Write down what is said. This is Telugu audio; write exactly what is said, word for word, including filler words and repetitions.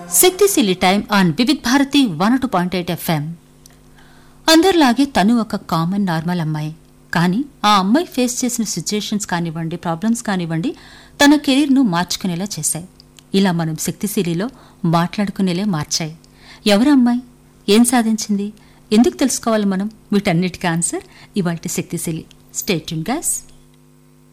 శక్తిశీలి time on Vividh Bharati one two point eight FM. అందరిలాగే తను ఒక కామన్ నార్మల్ అమ్మాయి. కానీ ఆ అమ్మాయి ఫేస్ చేసిన సిచ్యుయేషన్స్ కానివ్వండి, ప్రాబ్లమ్స్ కానివ్వండి, తన కెరీర్ను మార్చుకునేలా చేశాయి. ఇలా మనం శక్తిశీలిలో మాట్లాడుకునేలే మార్చాయి. ఎవరు అమ్మాయి, ఏం సాధించింది, ఎందుకు తెలుసుకోవాలి మనం? వీటన్నిటికీ ఆన్సర్ ఇవాల్టి శక్తిశీలి. Stay tune guys.